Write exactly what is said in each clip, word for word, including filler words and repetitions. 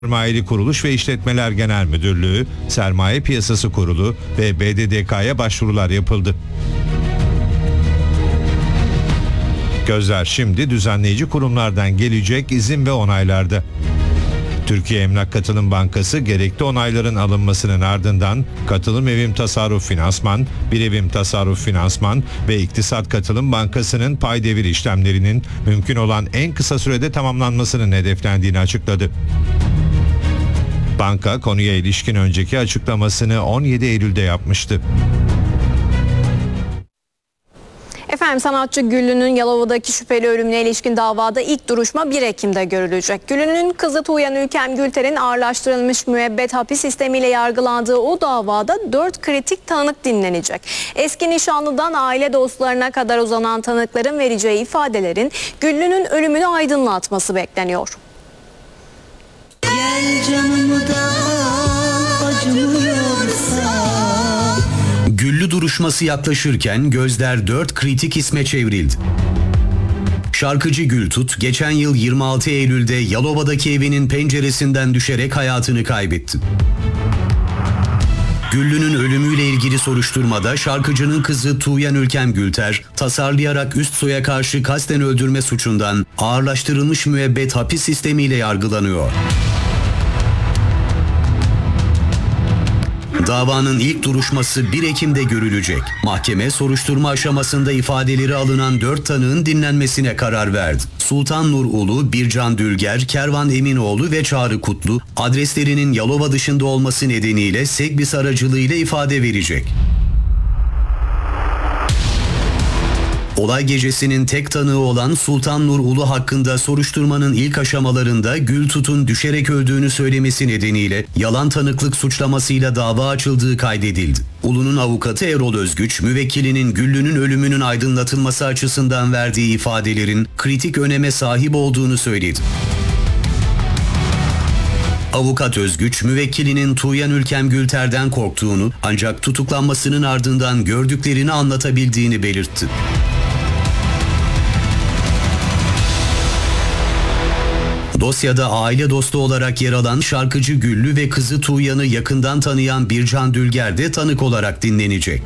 Sermayeli Kuruluş ve İşletmeler Genel Müdürlüğü, Sermaye Piyasası Kurulu ve B D D K'ya başvurular yapıldı. Gözler şimdi düzenleyici kurumlardan gelecek izin ve onaylarda. Türkiye Emlak Katılım Bankası gerekli onayların alınmasının ardından Katılım Evim Tasarruf Finansman, Bir Evim Tasarruf Finansman ve İktisat Katılım Bankası'nın pay devir işlemlerinin mümkün olan en kısa sürede tamamlanmasının hedeflendiğini açıkladı. Banka konuya ilişkin önceki açıklamasını on yedi Eylül'de yapmıştı. Efendim, sanatçı Güllü'nün Yalova'daki şüpheli ölümüne ilişkin davada ilk duruşma bir Ekim'de görülecek. Güllü'nün kızı Tuğyan Ülkem Gülter'in ağırlaştırılmış müebbet hapis sistemiyle yargılandığı o davada dört kritik tanık dinlenecek. Eski nişanlıdan aile dostlarına kadar uzanan tanıkların vereceği ifadelerin Güllü'nün ölümünü aydınlatması bekleniyor. Gel canımı da acımıyorsa. Güllü duruşması yaklaşırken gözler dört kritik isme çevrildi. Şarkıcı Gültut geçen yıl yirmi altı Eylül'de Yalova'daki evinin penceresinden düşerek hayatını kaybetti. Güllü'nün ölümüyle ilgili soruşturmada şarkıcının kızı Tuğyan Ülkem Gülter, tasarlayarak üst soya karşı kasten öldürme suçundan ağırlaştırılmış müebbet hapis sistemiyle yargılanıyor. Davanın ilk duruşması bir Ekim'de görülecek. Mahkeme soruşturma aşamasında ifadeleri alınan dört tanığın dinlenmesine karar verdi. Sultan Nur Ulu, Bircan Dülger, Kervan Eminoğlu ve Çağrı Kutlu adreslerinin Yalova dışında olması nedeniyle Segbis aracılığıyla ifade verecek. Olay gecesinin tek tanığı olan Sultan Nur Ulu hakkında soruşturmanın ilk aşamalarında Gültut'un düşerek öldüğünü söylemesi nedeniyle yalan tanıklık suçlamasıyla dava açıldığı kaydedildi. Ulu'nun avukatı Erol Özgüç, müvekkilinin Güllü'nün ölümünün aydınlatılması açısından verdiği ifadelerin kritik öneme sahip olduğunu söyledi. Avukat Özgüç, müvekkilinin Tuğyan Ülkem Gülter'den korktuğunu ancak tutuklanmasının ardından gördüklerini anlatabildiğini belirtti. Dosyada aile dostu olarak yer alan şarkıcı Güllü ve kızı Tuğyan'ı yakından tanıyan Bircan Dülger de tanık olarak dinlenecek.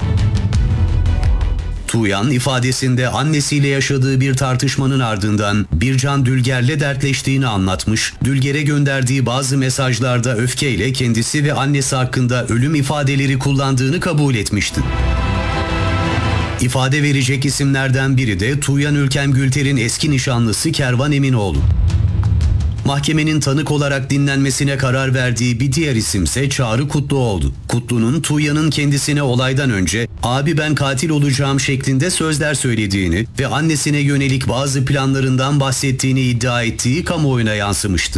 Tuğyan ifadesinde annesiyle yaşadığı bir tartışmanın ardından Bircan Dülger'le dertleştiğini anlatmış, Dülger'e gönderdiği bazı mesajlarda öfkeyle kendisi ve annesi hakkında ölüm ifadeleri kullandığını kabul etmişti. İfade verecek isimlerden biri de Tuğyan Ülkem Gülter'in eski nişanlısı Kervan Eminoğlu. Mahkemenin tanık olarak dinlenmesine karar verdiği bir diğer isimse Çağrı Kutlu oldu. Kutlu'nun Tuğyan'ın kendisine olaydan önce "Abi ben katil olacağım" şeklinde sözler söylediğini ve annesine yönelik bazı planlarından bahsettiğini iddia ettiği kamuoyuna yansımıştı.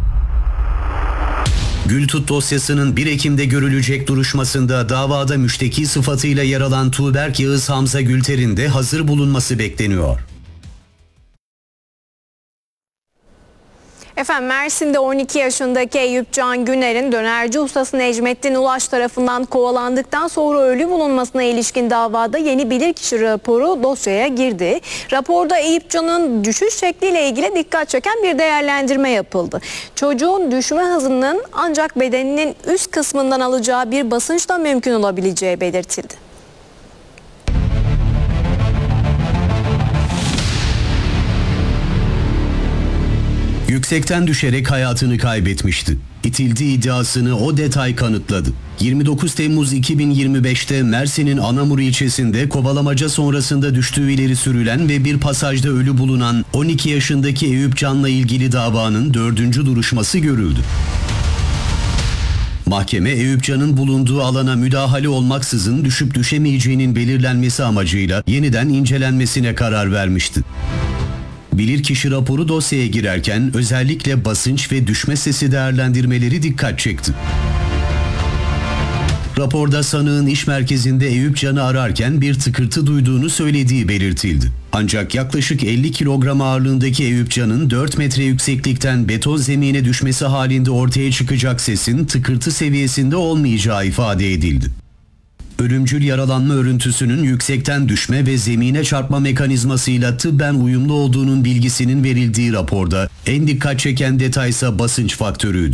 Gültut dosyasının bir Ekim'de görülecek duruşmasında davada müşteki sıfatıyla yer alan Tuğberk Yağız Hamza Gülter'in de hazır bulunması bekleniyor. Efendim, Mersin'de on iki yaşındaki Eyüp Can Güner'in dönerci ustası Necmettin Ulaş tarafından kovalandıktan sonra ölü bulunmasına ilişkin davada yeni bilirkişi raporu dosyaya girdi. Raporda Eyüp Can'ın düşüş şekliyle ilgili dikkat çeken bir değerlendirme yapıldı. Çocuğun düşme hızının ancak bedeninin üst kısmından alacağı bir basınçla mümkün olabileceği belirtildi. Yüksekten düşerek hayatını kaybetmişti. İtildiği iddiasını o detay kanıtladı. yirmi dokuz Temmuz iki bin yirmi beş'te Mersin'in Anamur ilçesinde kovalamaca sonrasında düştüğü ileri sürülen ve bir pasajda ölü bulunan on iki yaşındaki Eyüp Can'la ilgili davanın dördüncü duruşması görüldü. Mahkeme, Eyüp Can'ın bulunduğu alana müdahale olmaksızın düşüp düşemeyeceğinin belirlenmesi amacıyla yeniden incelenmesine karar vermişti. Bilirkişi raporu dosyaya girerken özellikle basınç ve düşme sesi değerlendirmeleri dikkat çekti. Raporda sanığın iş merkezinde Eyüp Can'ı ararken bir tıkırtı duyduğunu söylediği belirtildi. Ancak yaklaşık elli kilogram ağırlığındaki Eyüp Can'ın dört metre yükseklikten beton zemine düşmesi halinde ortaya çıkacak sesin tıkırtı seviyesinde olmayacağı ifade edildi. Ölümcül yaralanma örüntüsünün yüksekten düşme ve zemine çarpma mekanizmasıyla tıbben uyumlu olduğunun bilgisinin verildiği raporda En dikkat çeken detaysa basınç faktörüydü.